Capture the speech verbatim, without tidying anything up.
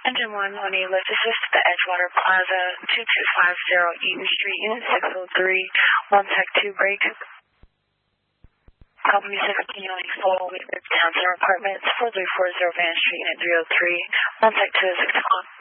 Engine one, on a lift assist to the Edgewater Plaza, two two five zero Eaton Street, Unit six oh three, one Tech two break. Company six continuing full, we live Town Center Apartments, four three four zero Van Street, Unit three oh three, one Tech two, six o'clock.